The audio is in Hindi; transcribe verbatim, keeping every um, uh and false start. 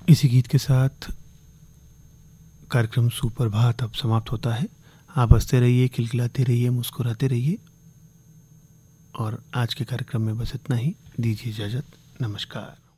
इसी गीत के साथ कार्यक्रम सुप्रभात अब समाप्त होता है। आप हंसते रहिए, खिलखिलाते रहिए, मुस्कुराते रहिए। और आज के कार्यक्रम में बस इतना ही। दीजिए इजाज़त। नमस्कार।